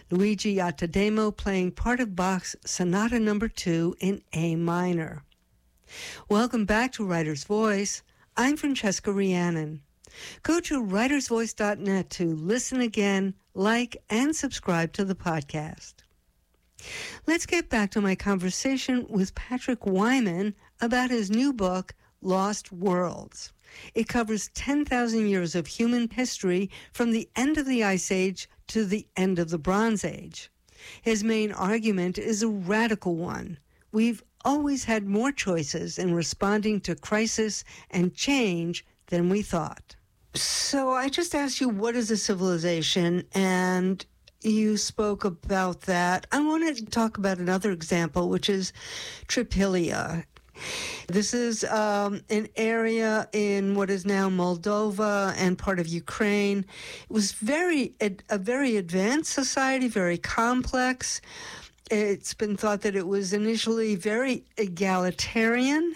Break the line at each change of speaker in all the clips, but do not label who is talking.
Luigi Ottademo playing part of Bach's Sonata No. 2 in A minor. Welcome back to Writer's Voice. I'm Francesca Rhiannon. Go to writersvoice.net to listen again, like, and subscribe to the podcast. Let's get back to my conversation with Patrick Wyman about his new book, Lost Worlds. It covers 10,000 years of human history from the end of the Ice Age to the end of the Bronze Age. His main argument is a radical one. We've always had more choices in responding to crisis and change than we thought. So I just asked you, what is a civilization? And you spoke about that. I wanted to talk about another example, which is Tripilia. This is an area in what is now Moldova and part of Ukraine. It was a very advanced society, very complex. It's been thought that it was initially very egalitarian.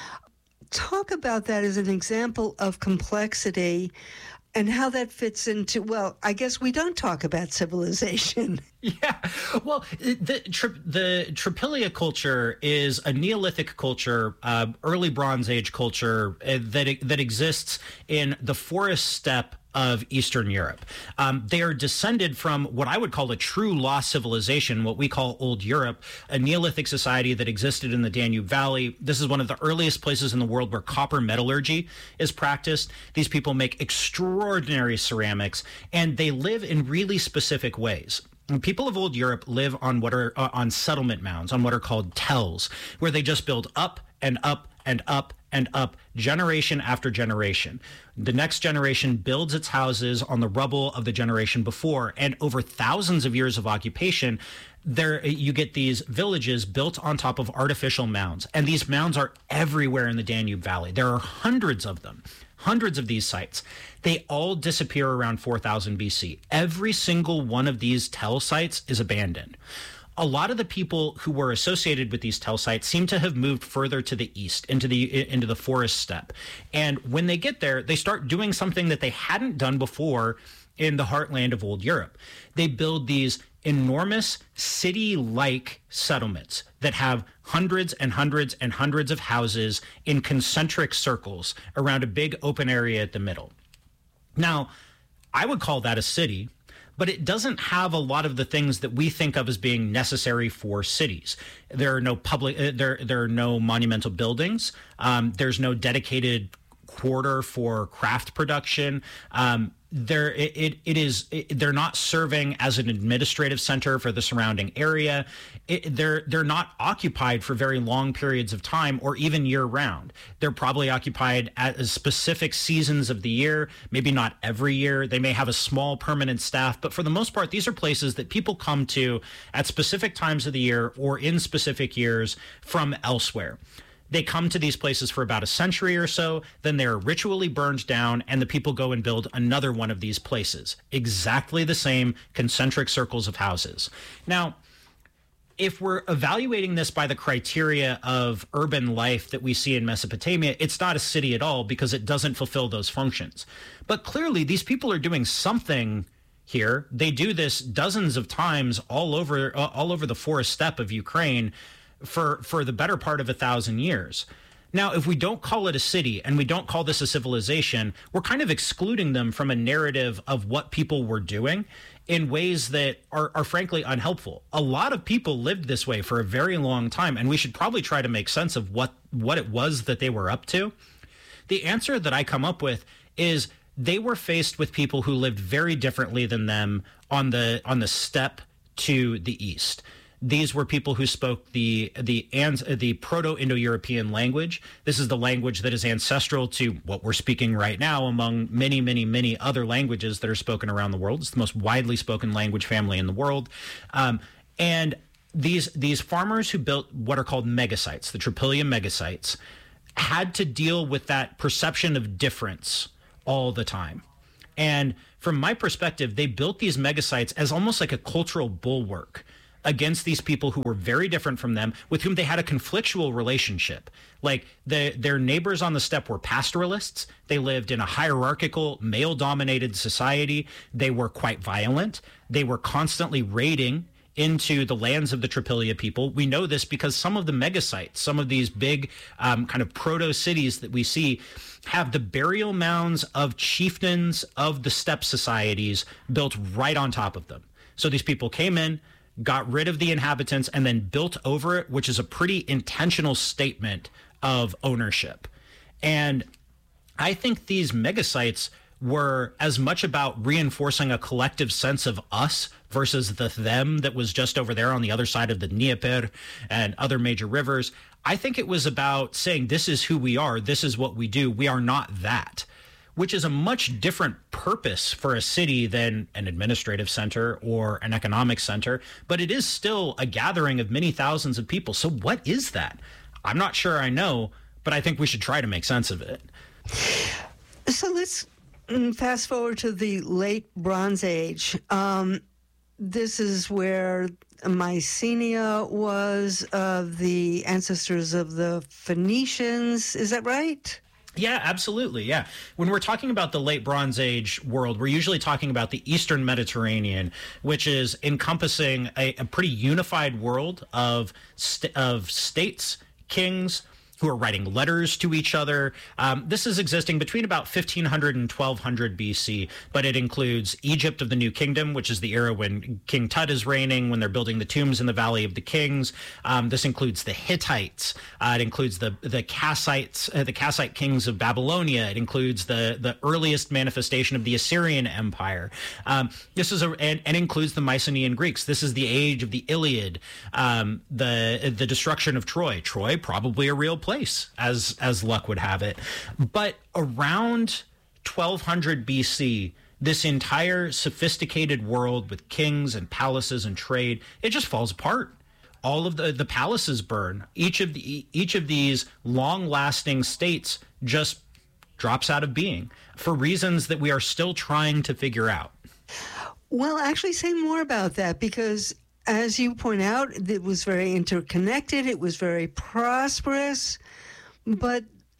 Talk about that as an example of complexity and how that fits into, well, I guess we don't talk about civilization.
Yeah, well, the Tripilia culture is a Neolithic culture, early Bronze Age culture that exists in the forest steppe of Eastern Europe. They are descended from what I would call a true lost civilization, what we call Old Europe, a Neolithic society that existed in the Danube Valley. This is one of the earliest places in the world where copper metallurgy is practiced. These people make extraordinary ceramics, and they live in really specific ways. People of Old Europe live on what are on settlement mounds, on what are called tells, where they just build up and up and up and up, generation after generation. The next generation builds its houses on the rubble of the generation before, and over thousands of years of occupation, there you get these villages built on top of artificial mounds, and these mounds are everywhere in the Danube Valley. There are hundreds of them. Hundreds of these sites. They all disappear around 4000 BC. Every single one of these tell sites is abandoned. A lot of the people who were associated with these tell sites seem to have moved further to the east, into the forest steppe. And when they get there, they start doing something that they hadn't done before in the heartland of Old Europe. They build these enormous city-like settlements that have hundreds and hundreds and hundreds of houses in concentric circles around a big open area at the middle. Now, I would call that a city, but it doesn't have a lot of the things that we think of as being necessary for cities. There are no there are no monumental buildings. There's no dedicated quarter for craft production. They're not serving as an administrative center for the surrounding area. They're not occupied for very long periods of time or even year round. They're probably occupied at specific seasons of the year, maybe not every year. They may have a small permanent staff, but for the most part, these are places that people come to at specific times of the year or in specific years from elsewhere. They come to these places for about a century or so, then they're ritually burned down, and the people go and build another one of these places. Exactly the same concentric circles of houses. Now, if we're evaluating this by the criteria of urban life that we see in Mesopotamia, it's not a city at all because it doesn't fulfill those functions. But clearly, these people are doing something here. They do this dozens of times all over the forest steppe of Ukraine for the better part of 1,000 years. Now, if we don't call it a city and we don't call this a civilization, we're kind of excluding them from a narrative of what people were doing in ways that are frankly unhelpful. A lot of people lived this way for a very long time, and we should probably try to make sense of what it was that they were up to. The answer that I come up with is they were faced with people who lived very differently than them on the steppe to the east. These were people who spoke the Proto-Indo-European language. This is the language that is ancestral to what we're speaking right now among many, many, many other languages that are spoken around the world. It's the most widely spoken language family in the world. And these farmers who built what are called megasites, the Tripilia megasites, had to deal with that perception of difference all the time. And from my perspective, they built these megasites as almost like a cultural bulwark against these people who were very different from them, with whom they had a conflictual relationship. Like their neighbors on the steppe were pastoralists. They lived in a hierarchical, male-dominated society. They were quite violent. They were constantly raiding into the lands of the Tripilia people. We know this because some of the megasites, some of these big kind of proto-cities that we see, have the burial mounds of chieftains of the steppe societies built right on top of them. So these people came in, got rid of the inhabitants, and then built over it, which is a pretty intentional statement of ownership. And I think these megasites were as much about reinforcing a collective sense of us versus the them that was just over there on the other side of the Dnieper and other major rivers. I think it was about saying, this is who we are, this is what we do, we are not that, which is a much different purpose for a city than an administrative center or an economic center, but it is still a gathering of many thousands of people. So what is that? I'm not sure I know, but I think we should try to make sense of it.
So let's fast forward to the late Bronze Age. This is where Mycenae was, the ancestors of the Phoenicians. Is that right?
Yeah, absolutely. Yeah. When we're talking about the late Bronze Age world, we're usually talking about the Eastern Mediterranean, which is encompassing a pretty unified world of states, kings, who are writing letters to each other. This is existing between about 1500 and 1200 BC, but it includes Egypt of the New Kingdom, which is the era when King Tut is reigning, when they're building the tombs in the Valley of the Kings. This includes the Hittites. It includes the Kassites, the Kassite kings of Babylonia. It includes the earliest manifestation of the Assyrian Empire. This is and includes the Mycenaean Greeks. This is the age of the Iliad, the destruction of Troy. Troy, probably a real place, as luck would have it. But around 1200 BC, this entire sophisticated world with kings and palaces and trade, it just falls apart. All of the palaces burn. Each of these long-lasting states just drops out of being for reasons that we are still trying to figure out.
Well, actually say more about that, because as you point out, it was very interconnected, it was very prosperous, but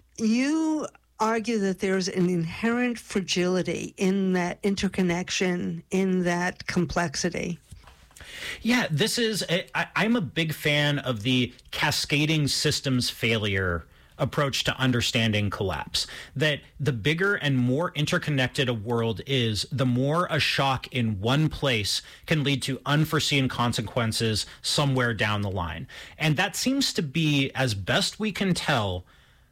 you argue that there's an inherent fragility in that interconnection, in that complexity.
Yeah, I'm a big fan of the cascading systems failure approach to understanding collapse. That the bigger and more interconnected a world is, the more a shock in one place can lead to unforeseen consequences somewhere down the line. And that seems to be, as best we can tell,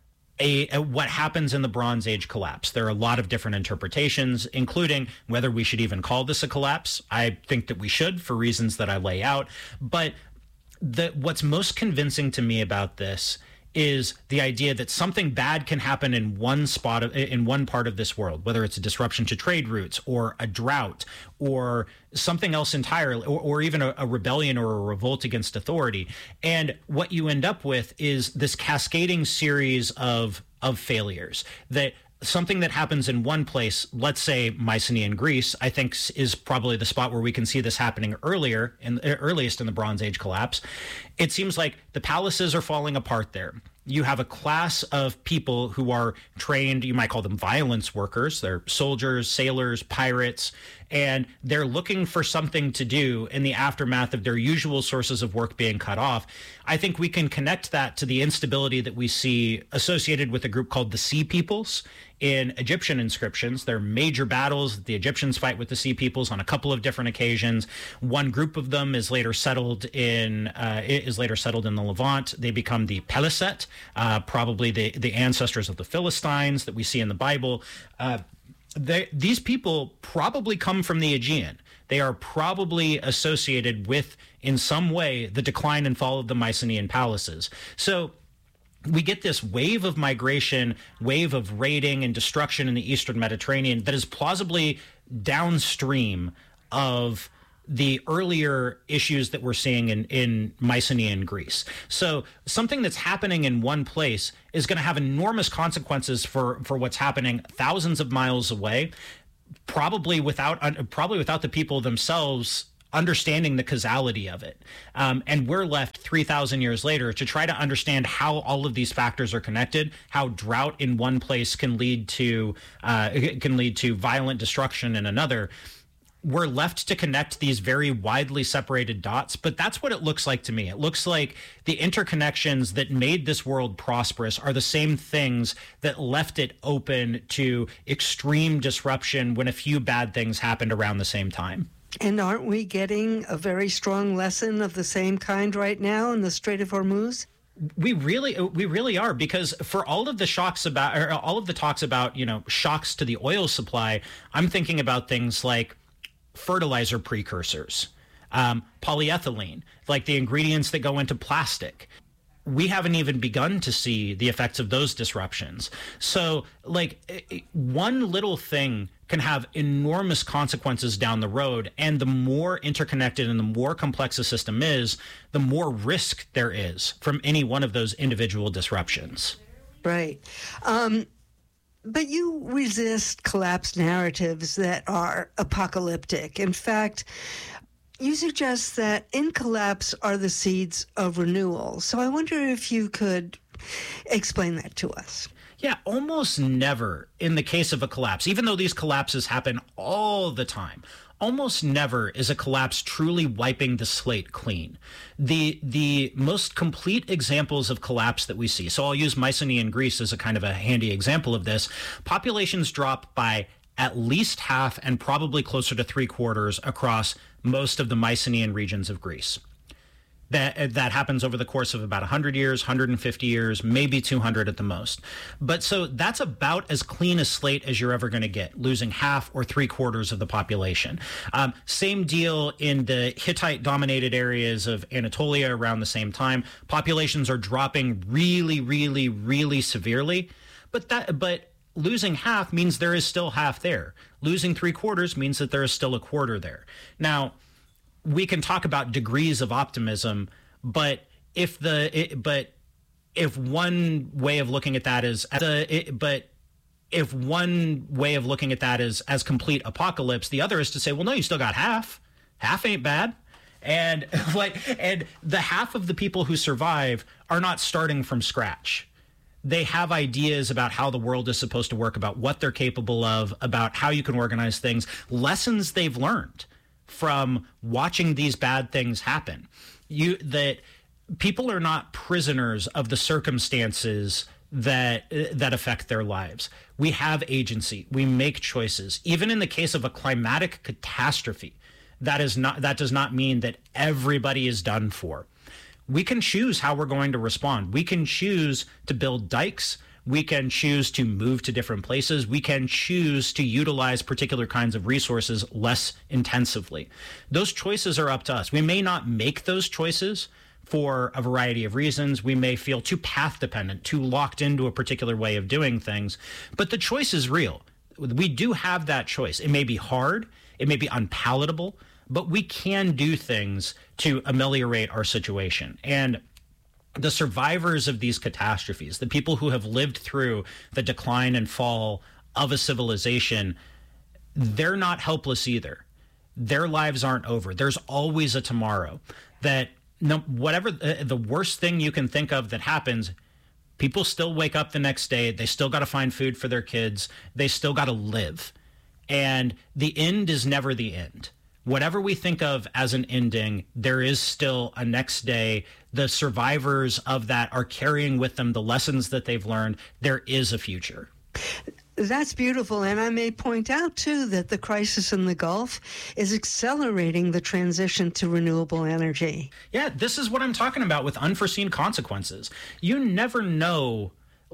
what happens in the Bronze Age collapse. There are a lot of different interpretations, including whether we should even call this a collapse. I think that we should, for reasons that I lay out. But what's most convincing to me about this is the idea that something bad can happen in one part of this world, whether it's a disruption to trade routes or a drought or something else entirely, or even a rebellion or a revolt against authority. And what you end up with is this cascading series of failures. That something that happens in one place, let's say Mycenaean Greece, I think is probably the spot where we can see this happening earliest in the Bronze Age collapse. It seems like the palaces are falling apart there. You have a class of people who are trained, you might call them violence workers. They're soldiers, sailors, pirates, and they're looking for something to do in the aftermath of their usual sources of work being cut off. I think we can connect that to the instability that we see associated with a group called the Sea Peoples in Egyptian inscriptions. There are major battles that the Egyptians fight with the Sea Peoples on a couple of different occasions. One group of them is later settled in the Levant. They become the Peliset, probably the ancestors of the Philistines that we see in the Bible. These people probably come from the Aegean. They are probably associated with, in some way, the decline and fall of the Mycenaean palaces. So we get this wave of migration, wave of raiding and destruction in the Eastern Mediterranean that is plausibly downstream of the earlier issues that we're seeing in Mycenaean Greece. So something that's happening in one place is going to have enormous consequences for what's happening thousands of miles away, probably without the people themselves understanding the causality of it. And we're left 3,000 years later to try to understand how all of these factors are connected, how drought in one place can lead to violent destruction in another. We're left to connect these very widely separated dots, but that's what it looks like to me. It looks like the interconnections that made this world prosperous are the same things that left it open to extreme disruption when a few bad things happened around the same time.
And aren't we getting a very strong lesson of the same kind right now in the Strait of Hormuz?
We really are, because for all of the talks about, shocks to the oil supply, I'm thinking about things like fertilizer precursors, polyethylene, like the ingredients that go into plastic. We haven't even begun to see the effects of those disruptions. So, one little thing can have enormous consequences down the road. And the more interconnected and the more complex a system is, the more risk there is from any one of those individual disruptions.
Right. But you resist collapse narratives that are apocalyptic. In fact, you suggest that in collapse are the seeds of renewal. So I wonder if you could explain that to us.
Yeah, almost never in the case of a collapse, even though these collapses happen all the time, almost never is a collapse truly wiping the slate clean. The most complete examples of collapse that we see, so I'll use Mycenaean Greece as a kind of a handy example of this. Populations drop by at least half and probably closer to 3/4 across most of the Mycenaean regions of Greece. That happens over the course of about 100 years, 150 years, maybe 200 at the most. But so that's about as clean a slate as you're ever going to get, losing half or 3/4 of the population. Same deal in the Hittite-dominated areas of Anatolia around the same time. Populations are dropping really, really, really severely. But losing half means there is still half there. Losing 3/4 means that there is still a quarter there. Now, we can talk about degrees of optimism, but if one way of looking at that is as complete apocalypse, the other is to say, well, no, you still got half. Half ain't bad. And the half of the people who survive are not starting from scratch. They have ideas about how the world is supposed to work, about what they're capable of, about how you can organize things, lessons they've learned from watching these bad things happen. That people are not prisoners of the circumstances that affect their lives. We have agency. We make choices. Even in the case of a climatic catastrophe, that does not mean that everybody is done for. We can choose how we're going to respond. We can choose to build dikes. We can choose to move to different places. We can choose to utilize particular kinds of resources less intensively. Those choices are up to us. We may not make those choices for a variety of reasons. We may feel too path dependent, too locked into a particular way of doing things, but the choice is real. We do have that choice. It may be hard, it may be unpalatable, but we can do things to ameliorate our situation. And the survivors of these catastrophes, the people who have lived through the decline and fall of a civilization, they're not helpless either. Their lives aren't over. There's always a tomorrow. That whatever the worst thing you can think of that happens, people still wake up the next day. They still got to find food for their kids. They still got to live. And the end is never the end. Whatever we think of as an ending, there is still a next day. The survivors of that are carrying with them the lessons that they've learned. There is a future.
That's beautiful. And I may point out, too, that the crisis in the Gulf is accelerating the transition to renewable energy.
Yeah, this is what I'm talking about with unforeseen consequences. You never know,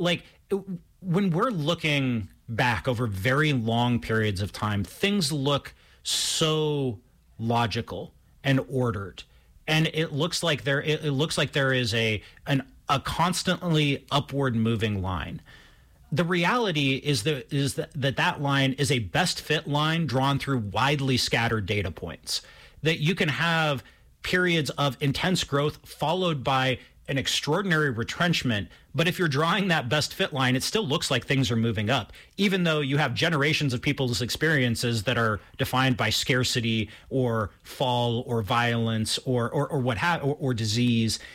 when we're looking back over very long periods of time, things look so logical and ordered, and it looks like there is a constantly upward moving line. The reality is that line is a best fit line drawn through widely scattered data points. That you can have periods of intense growth followed by an extraordinary retrenchment. But if you're drawing that best fit line, it still looks like things are moving up, even though you have generations of people's experiences that are defined by scarcity or fall or violence or disease.